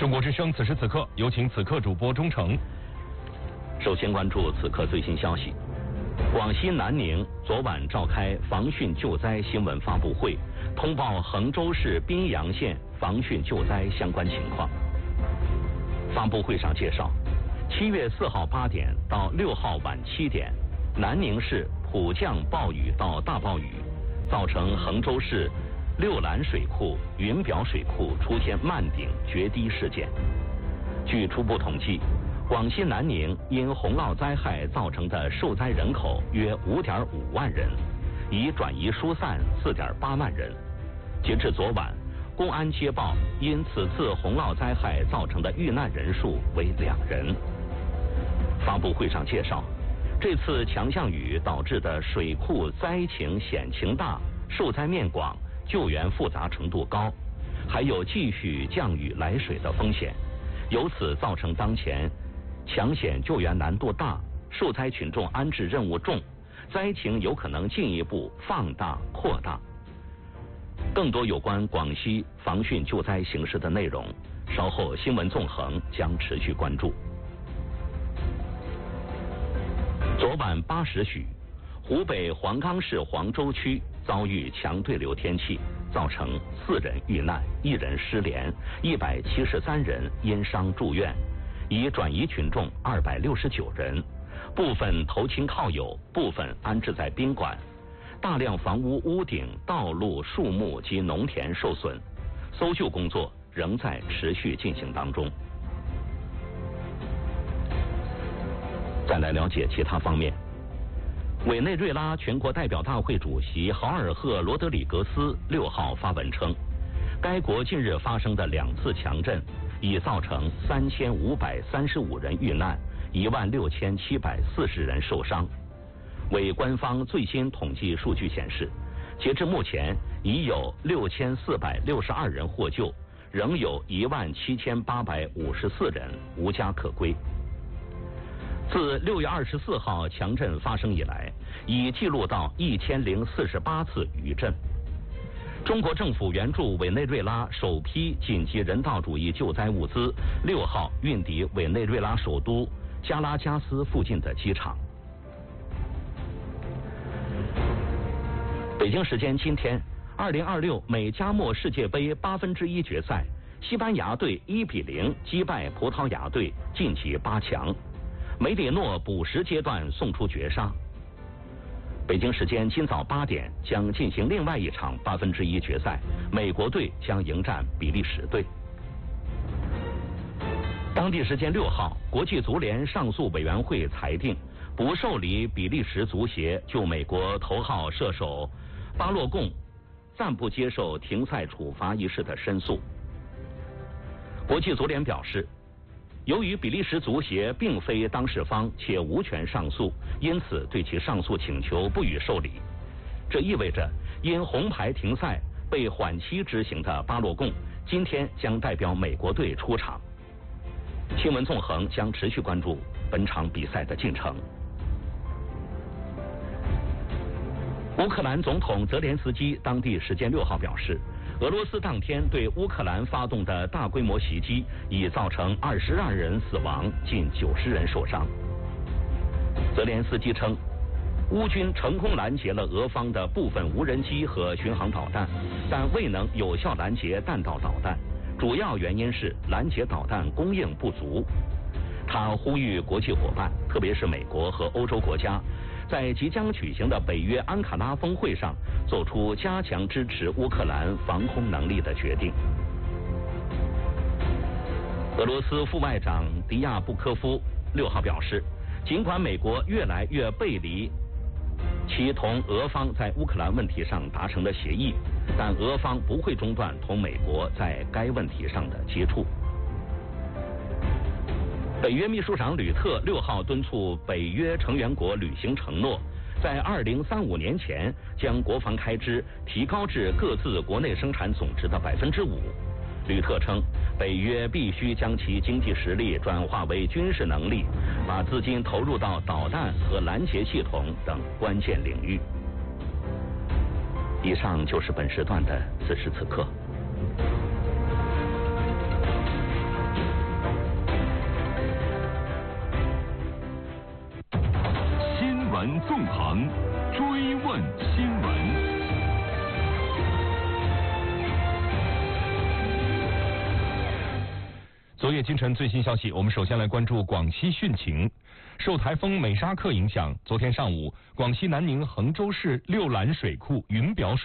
中国之声此时此刻有请此刻主播钟诚。 首先关注此刻最新消息。广西南宁昨晚召开防汛救灾新闻发布会，通报衡州市宾阳县防汛救灾相关情况。发布会上介绍，7月4号8点到6号晚7点，南宁市普降暴雨到大暴雨，造成衡州市六兰水库、云表水库出现漫顶决堤事件。据初步统计，广西南宁因洪涝灾害造成的受灾人口约5.5万人，已转移疏散4.8万人。截至昨晚，公安接报因此次洪涝灾害造成的遇难人数为2人。发布会上介绍，这次强降雨导致的水库灾情险情大，受灾面广，救援复杂程度高，还有继续降雨来水的风险，由此造成当前抢险救援难度大，受灾群众安置任务重，灾情有可能进一步放大扩大。更多有关广西防汛救灾形势的内容，稍后新闻纵横将持续关注。昨晚8时许，湖北黄冈市黄州区遭遇强对流天气，造成4人遇难，1人失联，173人因伤住院，已转移群众269人，部分投亲靠友，部分安置在宾馆。大量房屋屋顶、道路、树木及农田受损，搜救工作仍在持续进行当中。再来了解其他方面。委内瑞拉全国代表大会主席豪尔赫·罗德里格斯6号发文称，该国近日发生的2次强震已造成3535人遇难，16740人受伤。为官方最新统计数据显示，截至目前已有6462人获救，仍有17854人无家可归。自6月24号强震发生以来，已记录到1048次余震。中国政府援助委内瑞拉首批紧急人道主义救灾物资6号运抵委内瑞拉首都加拉加斯附近的机场。北京时间今天，2026美加墨世界杯1/8决赛，西班牙队1比0击败葡萄牙队，晋级8强。梅里诺补时阶段送出绝杀。北京时间今早8点将进行另外一场1/8决赛，美国队将迎战比利时队。当地时间6号，国际足联上诉委员会裁定不受理比利时足协就美国头号射手巴洛贡暂不接受停赛处罚一事的申诉。国际足联表示，由于比利时足协并非当事方且无权上诉，因此对其上诉请求不予受理。这意味着因红牌停赛被缓期执行的巴洛贡今天将代表美国队出场。新闻纵横将持续关注本场比赛的进程。乌克兰总统泽连斯基当地时间6号表示，俄罗斯当天对乌克兰发动的大规模袭击已造成22人死亡，近90人受伤。泽连斯基称，乌军成功拦截了俄方的部分无人机和巡航导弹，但未能有效拦截弹道导弹，主要原因是拦截导弹供应不足。他呼吁国际伙伴，特别是美国和欧洲国家，在即将举行的北约安卡拉峰会上做出加强支持乌克兰防空能力的决定。俄罗斯副外长迪亚布科夫6号表示，尽管美国越来越背离其同俄方在乌克兰问题上达成的协议，但俄方不会中断同美国在该问题上的接触。北约秘书长吕特6号敦促北约成员国履行承诺，在2035年前将国防开支提高至各自国内生产总值的5%。吕特称，北约必须将其经济实力转化为军事能力，把资金投入到导弹和拦截系统等关键领域。以上就是本时段的此时此刻。 闻纵横，追问新闻。 昨夜今晨最新消息，我们首先来关注广西汛情。受台风美沙克影响，昨天上午，广西南宁衡州市六兰水库云表水